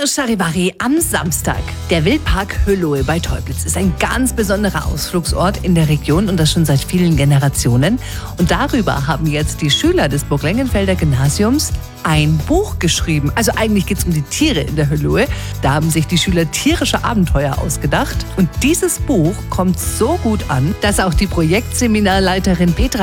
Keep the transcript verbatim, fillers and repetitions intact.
Charivari am Samstag. Der Wildpark Hölllohe bei Teublitz ist ein ganz besonderer Ausflugsort in der Region und das schon seit vielen Generationen. Und darüber haben jetzt die Schüler des Burglengenfelder Gymnasiums ein Buch geschrieben. Also eigentlich geht es um die Tiere in der Hölllohe. Da haben sich die Schüler tierische Abenteuer ausgedacht. Und dieses Buch kommt so gut an, dass auch die Projektseminarleiterin Petra